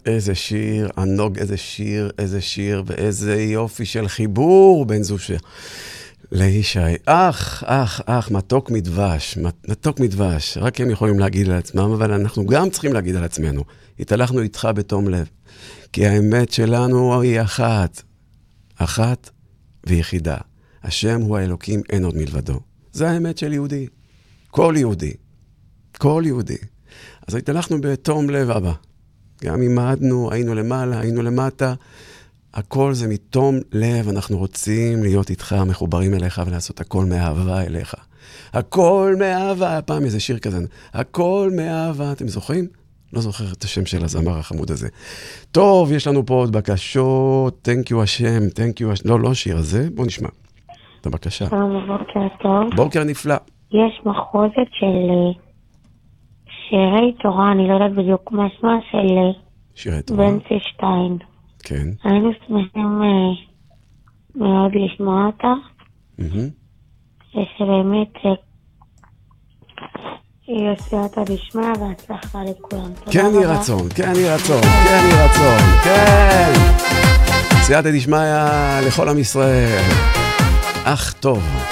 איזה שיר, ענוג, איזה שיר, ואיזה יופי של חיבור בין זו לישי. אך, מתוק מדבש. רק הם יכולים להגיד על עצמם, אבל אנחנו גם צריכים להגיד על עצמנו. התהלכנו איתך בתום לב, כי האמת שלנו היא אחת ויחידה. השם הוא האלוקים, אין עוד מלבדו. זה האמת של יהודי. כל יהודי. אז התהלכנו בתום לב, אבא. גם עמדנו, היינו למעלה, היינו למטה. הכל זה מתום לב, אנחנו רוצים להיות איתך, מחוברים אליך ולעשות הכל מאהבה אליך. הכל מאהבה, פעם איזה שיר כזה, הכל מאהבה, אתם זוכרים? לא זוכר את השם של הזמר החמוד הזה. טוב, יש לנו פה עוד בקשות, thank you השם, לא שיר הזה, בוא נשמע. את הבקשה. בוקר טוב. בוקר נפלא. יש מחוזת של שירי תורה, אני לא יודעת בדיוק מה שמה, של שירי תורה. בנצי שטיין. כן. היינו שמחים מאוד לשמוע אותה. ושבאמת היא עשייתא דשמיא והצלחה לכולם. כן יהי רצון. עשייתא דשמיא לכל עם ישראל. אך טוב.